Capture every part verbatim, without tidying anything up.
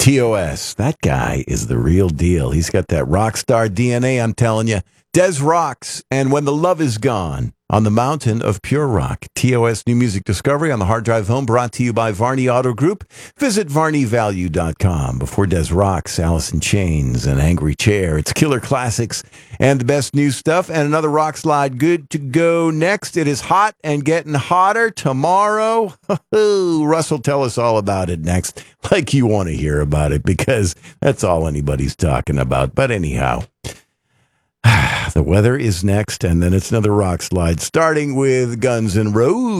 T O S, that guy is the real deal. He's got that rock star D N A, I'm telling you. Des Rocks, and When the Love Is Gone, on the mountain of pure rock. T O S New Music Discovery on the Hard Drive Home, brought to you by Varney Auto Group. Visit varney value dot com. Before Des Rocks, Alice in Chains, and Angry Chair. It's Killer Classics and the best new stuff, and another rock slide good to go next. It is hot and getting hotter tomorrow. Russ will tell us all about it next, like you want to hear about it, because that's all anybody's talking about. But anyhow, the weather is next, and then it's another rock slide, starting with Guns N'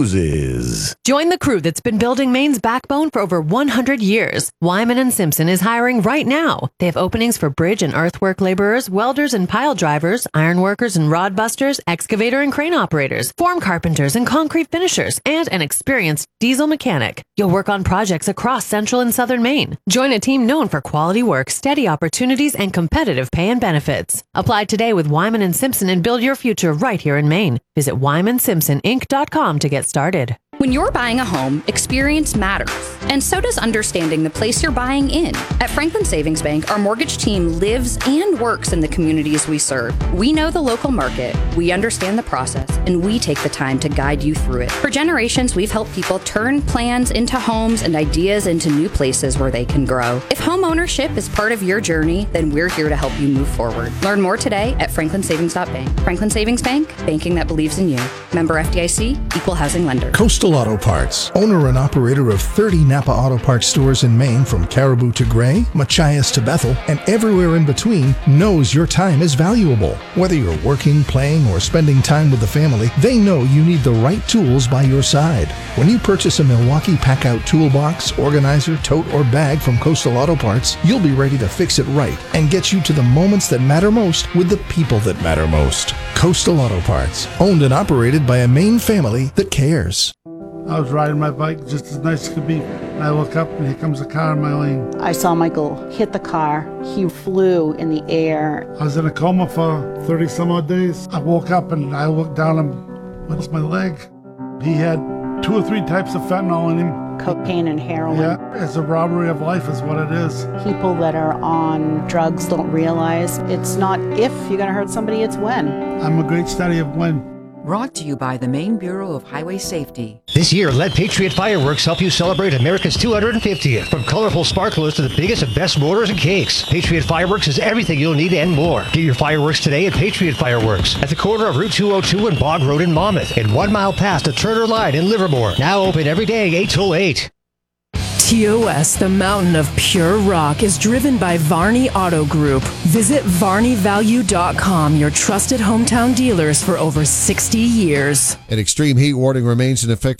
Roses. Join the crew that's been building Maine's backbone for over one hundred years. Wyman and Simpson is hiring right now. They have openings for bridge and earthwork laborers, welders and pile drivers, iron workers and rod busters, excavator and crane operators, form carpenters and concrete finishers, and an experienced diesel mechanic. You'll work on projects across central and southern Maine. Join a team known for quality work, steady opportunities, and competitive pay and benefits. Apply today with Wyman and Simpson and build your future right here in Maine. Visit wyman simpson inc dot com to get started. When you're buying a home, experience matters, and so does understanding the place you're buying in. At Franklin Savings Bank, our mortgage team lives and works in the communities we serve. We know the local market, we understand the process, and we take the time to guide you through it. For generations, we've helped people turn plans into homes and ideas into new places where they can grow. If home ownership is part of your journey, then we're here to help you move forward. Learn more today at franklin savings dot bank. Franklin Savings Bank, banking that believes in you. Member F D I C, equal housing lender. Coastal Auto Parts, owner and operator of thirty Napa Auto Parts stores in Maine, from Caribou to Gray, Machias to Bethel, and everywhere in between, knows your time is valuable. Whether you're working, playing, or spending time with the family, they know you need the right tools by your side. When you purchase a Milwaukee Pack-Out toolbox, organizer, tote, or bag from Coastal Auto Parts, you'll be ready to fix it right and get you to the moments that matter most with the people that matter most. Coastal Auto Parts, owned and operated by a Maine family that cares. I was riding my bike just as nice as could be, and I look up and here comes a car in my lane. I saw Michael hit the car. He flew in the air. I was in a coma for thirty some odd days. I woke up and I looked down and what's my leg? He had two or three types of fentanyl in him. Cocaine and heroin. Yeah, it's a robbery of life is what it is. People that are on drugs don't realize it's not if you're going to hurt somebody, it's when. I'm a great study of when. Brought to you by the Maine Bureau of Highway Safety. This year, let Patriot Fireworks help you celebrate America's two hundred fiftieth. From colorful sparklers to the biggest and best mortars and cakes, Patriot Fireworks is everything you'll need and more. Get your fireworks today at Patriot Fireworks, at the corner of Route two oh two and Bog Road in Monmouth, and one mile past the Turner Line in Livermore. Now open every day, eight till eight. T O S, the mountain of pure rock, is driven by Varney Auto Group. Visit varney value dot com, your trusted hometown dealers for over sixty years. An extreme heat warning remains in effect